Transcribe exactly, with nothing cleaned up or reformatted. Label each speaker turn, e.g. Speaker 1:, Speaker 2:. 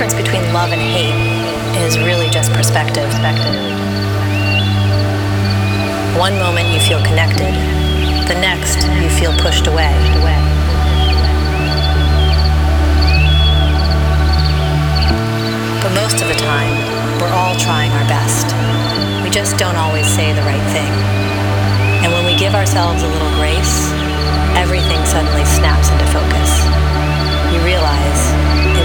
Speaker 1: difference between love and hate is really just perspective. One moment you feel connected, the next you feel pushed away. But most of the time, we're all trying our best. We just don't always say the right thing. And when we give ourselves a little grace, everything suddenly snaps into focus. You realize it